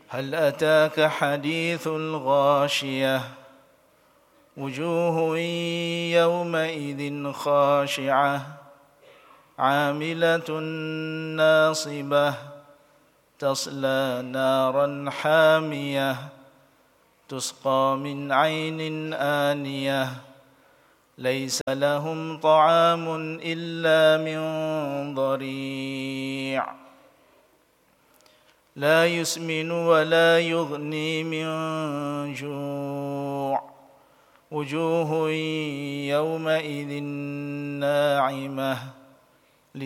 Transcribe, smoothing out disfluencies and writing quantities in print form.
هل أتاك حديث الغاشية وجوه يومئذ خاشعة عاملة ناصبة تصلى نارا حامية تسقى من عين آنية ليس لهم طعام إلا من ضريع لا يسمن ولا يغني من جوع وجوه يومئذ ناعمة